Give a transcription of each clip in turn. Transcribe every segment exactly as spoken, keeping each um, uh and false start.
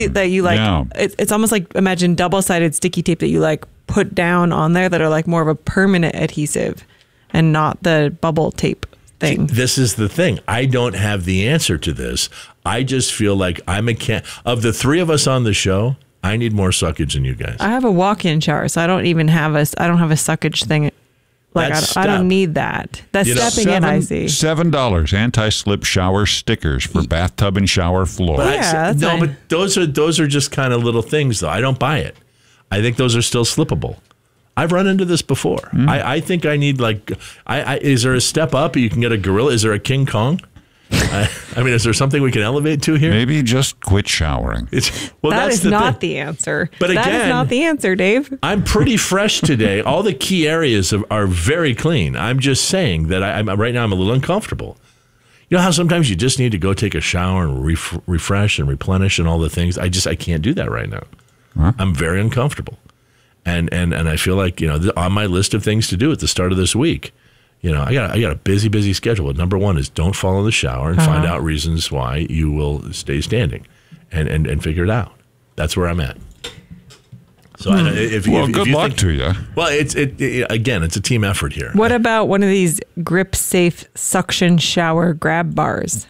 that you like, Yeah. it, it's almost like imagine double-sided sticky tape that you like put down on there that are like more of a permanent adhesive and not the bubble tape thing. This is the thing. I don't have the answer to this. I just feel like I'm a can of the three of us on the show. I need more suckage than you guys. I have a walk-in shower, so I don't even have a, I don't have a suckage thing. Like I That's don't, I don't step. need that. That's You know, stepping in, I see. Seven dollars anti-slip shower stickers for bathtub and shower floor. But I Yeah, say- that's no, fine. but those are those are just kind of little things, though. I don't buy it. I think those are still slippable. I've run into this before. Mm. I, I think I need like, I, I is there a step up? You can get a gorilla. Is there a King Kong? I, I mean, is there something we can elevate to here? Maybe just quit showering. It's well, That that's is the not thing. the answer. But that again- is not the answer, Dave. I'm pretty fresh today. All the key areas are, are very clean. I'm just saying that I, I'm right now I'm a little uncomfortable. You know how sometimes you just need to go take a shower and ref- refresh and replenish and all the things. I just I can't do that right now. Huh? I'm very uncomfortable, and and and I feel like you know th- on my list of things to do at the start of this week. You know, I got I got a busy, busy schedule. But number one is don't fall in the shower and Uh-huh. find out reasons why you will stay standing, and and, and figure it out. That's where I'm at. So I, if, Well, if, if good you luck think, to you. well, it's it, it again. It's a team effort here. What about one of these grip safe suction shower grab bars?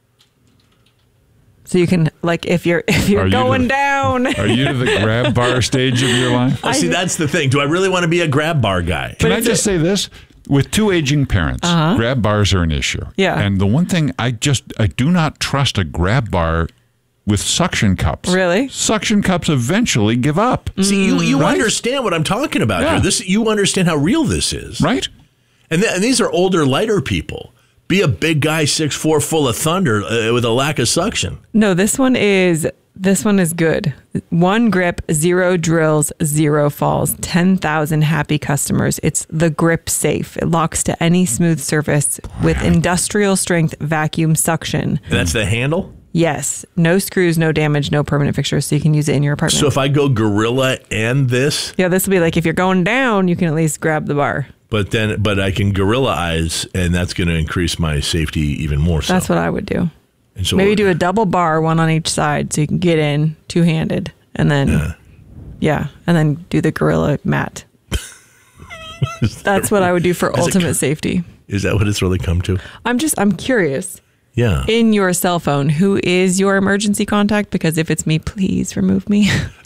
So you can like if you're if Are you're you going the- down. Are you to the grab bar stage of your life? Well, see, that's the thing. Do I really want to be a grab bar guy? Can I it's just say this? With two aging parents, grab bars are an issue. Yeah. And the one thing I just I do not trust a grab bar with suction cups. Really? Suction cups eventually give up. See, you you Right? understand what I'm talking about Yeah. here. This you understand how real this is, Right? And, th- and these are older, lighter people. Be a big guy, six four, full of thunder, uh, with a lack of suction. No, this one is this one is good. One grip, zero drills, zero falls, ten thousand happy customers. It's the Grip Safe. It locks to any smooth surface with industrial strength vacuum suction. And that's the handle. Yes, no screws, no damage, no permanent fixtures, so you can use it in your apartment. So if I go gorilla and this, yeah, this will be like if you're going down, you can at least grab the bar. but then but I can gorilla eyes, and that's going to increase my safety even more. So That's what I would do. And so Maybe do a double bar, one on each side, so you can get in two handed, and then Yeah. yeah, and then do the gorilla mat. That's what I would do for it ultimate co- safety. Is that what it's really come to? I'm just I'm curious. Yeah. In your cell phone, who is your emergency contact? Because if it's me, please remove me.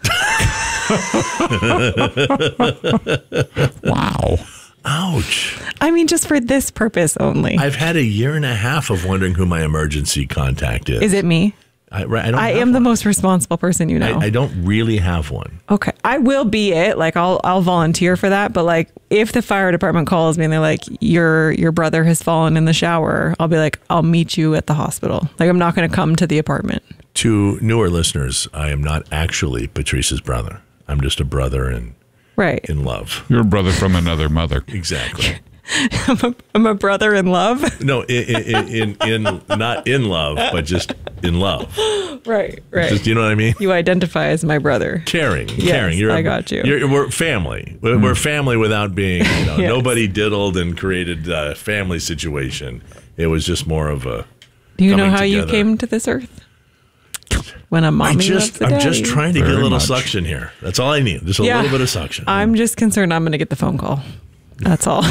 Wow. Ouch. I mean, just for this purpose only. I've had a year and a half of wondering who my emergency contact is. Is it me? I, right, I don't. I have am the one. most responsible person you know. I, I don't really have one. Okay, I will be it. Like I'll I'll volunteer for that. But like, if the fire department calls me and they're like, your your brother has fallen in the shower, I'll be like, I'll meet you at the hospital. Like I'm not going to come to the apartment. To newer listeners, I am not actually Patrice's brother. I'm just a brother in Right. in love. You're a brother from another mother. Exactly. I'm, a, I'm a brother in love. No, in in, in in not in love, but just in love. Right. Right. Just, you know what I mean? You identify as my brother. Caring, Yes, caring. You're I a- got you. You're, we're family. We're, we're family without being. You know, Yes. Nobody diddled and created a family situation. It was just more of a. Do you know coming how you together. came to this earth? When a I mommy just, loves a I'm just daddy. trying to get a Very little much. suction here. That's all I need. Just a Yeah. little bit of suction. I'm just concerned I'm going to get the phone call. That's all.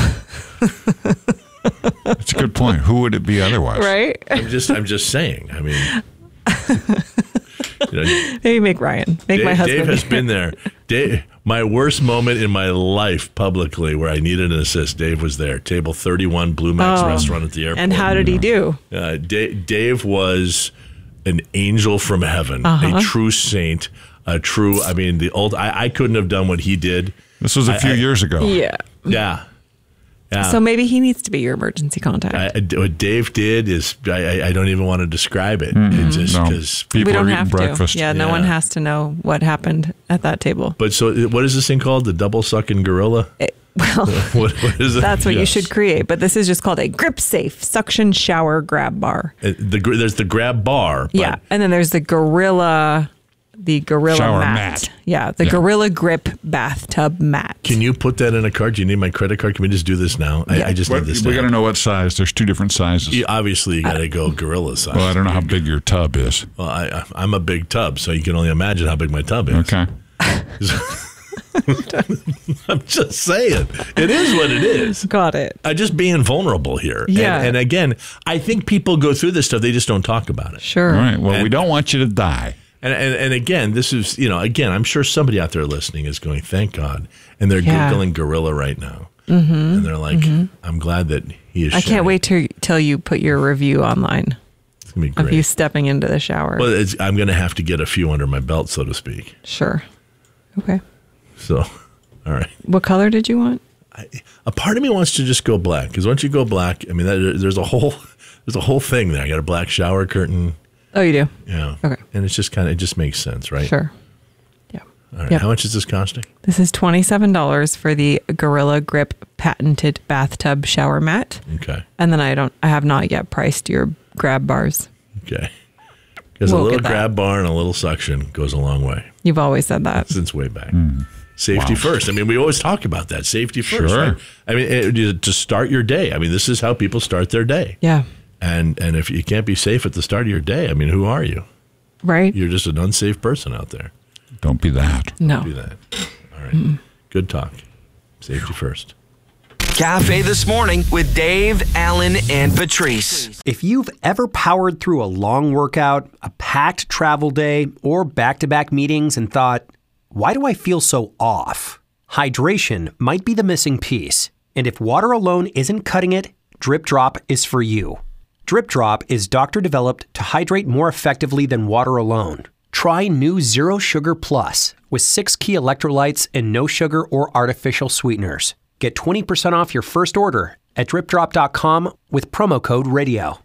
That's a good point. Who would it be otherwise? Right? I'm just, I'm just saying. I mean, you know, Maybe make Ryan. Make Dave, my husband. Dave has been there. Dave, my worst moment in my life publicly where I needed an assist, Dave was there. Table thirty-one, Blue Max Oh. restaurant at the airport. And how did he do? Uh, Da- Dave was an angel from heaven, Uh-huh. a true saint, a true, I mean, the old, I, I couldn't have done what he did. This was a I- few I- years ago. Yeah. Yeah. Yeah. So maybe he needs to be your emergency contact. I, I- what Dave did is, I, I- I don't even want to describe it. It just No. because. People we don't are eating have breakfast. to. Yeah, no Yeah. one has to know what happened at that table. But so, what is this thing called? The double sucking gorilla? It- well, What, what is it? that's what you Yes. should create. But this is just called a grip safe suction shower grab bar. Uh, The, gr- there's the grab bar. but Yeah. And then there's the Gorilla the Gorilla Shower mat. mat. Yeah, the Yeah. Gorilla Grip bathtub mat. Can you put that in a card? Do you need my credit card? Can we just do this now? I, Yeah. I just What- need this we now. got to know what size. There's two different sizes. You, obviously, you got to go gorilla size. Well, I don't know how big your tub is. Well, I, I, I'm a big tub, so you can only imagine how big my tub is. Okay. I'm just saying. It is what it is. Got it. I'm just being vulnerable here. Yeah. And, and again, I think people go through this stuff. They just don't talk about it. Sure. All right. Well, we And- don't want you to die. And, and and again, this is, you know, again, I'm sure somebody out there listening is going, thank God. And they're Yeah. Googling gorilla right now. Mm-hmm. And they're like, mm-hmm. I'm glad that he is I sharing. can't wait to, till you put your review online It's going to be of you great. stepping into the shower. Well, it's, I'm going to have to get a few under my belt, so to speak. Sure. Okay. So, all right. What color did you want? I, a part of me wants to just go black, because once you go black, I mean, that, there's a whole there's a whole thing there. I got a black shower curtain. Oh, you do? Yeah. Okay. And it's just kind of, it just makes sense, right? Sure. Yeah. All right. Yep. How much is this costing? This is twenty-seven dollars for the Gorilla Grip patented bathtub shower mat. Okay. And then I don't, I have not yet priced your grab bars. Okay. Because We'll a little get that. grab bar and a little suction goes a long way You've always said that. since way back. Safety Wow. first. I mean, we always talk about that. Safety first. Sure. Right? I mean, it, to start your day. I mean, this is how people start their day. Yeah. And and if you can't be safe at the start of your day, I mean, who are you? Right? You're just an unsafe person out there. Don't be that. No. Do that. All right. Good talk. Safety first. Cafe This Morning with Dave, Alan, and Patrice. If you've ever powered through a long workout, a packed travel day, or back-to-back meetings and thought, why do I feel so off? Hydration might be the missing piece. And if water alone isn't cutting it, Drip Drop is for you. Drip Drop is doctor-developed to hydrate more effectively than water alone. Try new Zero Sugar Plus with six key electrolytes and no sugar or artificial sweeteners. Get twenty percent off your first order at drip drop dot com with promo code radio.